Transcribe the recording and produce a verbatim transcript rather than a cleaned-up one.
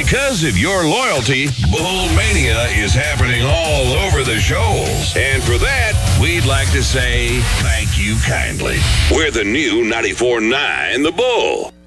Because of your loyalty, Bullmania is happening all over the shoals. And for that, we'd like to say thank you kindly. We're the new ninety-four point nine The Bull.